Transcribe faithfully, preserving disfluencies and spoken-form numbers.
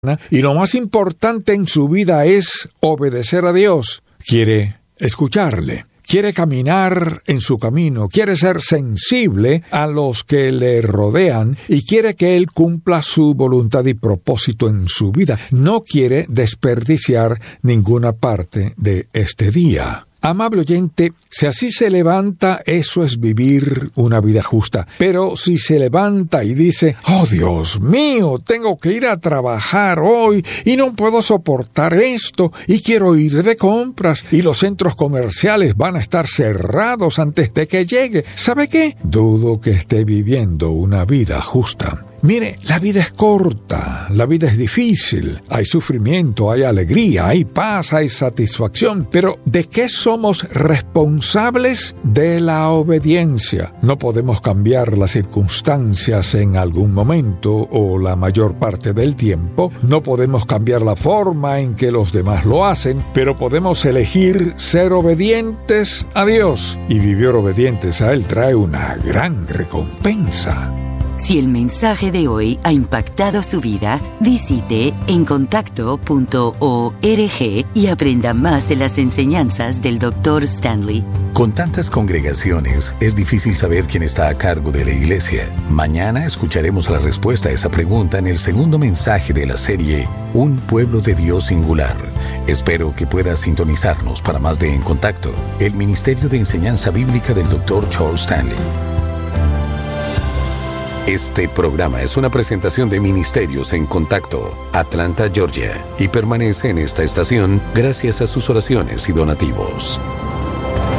y lo más importante en su vida es obedecer a Dios. Quiere escucharle, quiere caminar en su camino, quiere ser sensible a los que le rodean y quiere que Él cumpla su voluntad y propósito en su vida. No quiere desperdiciar ninguna parte de este día. Amable oyente, si así se levanta, eso es vivir una vida justa. Pero si se levanta y dice, oh Dios mío, tengo que ir a trabajar hoy y no puedo soportar esto y quiero ir de compras y los centros comerciales van a estar cerrados antes de que llegue, ¿sabe qué? Dudo que esté viviendo una vida justa. Mire, la vida es corta, la vida es difícil, hay sufrimiento, hay alegría, hay paz, hay satisfacción, pero ¿de qué somos responsables? De la obediencia. No podemos cambiar las circunstancias en algún momento o la mayor parte del tiempo, no podemos cambiar la forma en que los demás lo hacen, pero podemos elegir ser obedientes a Dios, y vivir obedientes a Él trae una gran recompensa. Si el mensaje de hoy ha impactado su vida, visite en contacto punto org y aprenda más de las enseñanzas del doctor Stanley. Con tantas congregaciones, es difícil saber quién está a cargo de la iglesia. Mañana escucharemos la respuesta a esa pregunta en el segundo mensaje de la serie Un Pueblo de Dios Singular. Espero que pueda sintonizarnos para más de En Contacto, el Ministerio de Enseñanza Bíblica del doctor Charles Stanley. Este programa es una presentación de Ministerios en Contacto, Atlanta, Georgia, y permanece en esta estación gracias a sus oraciones y donativos.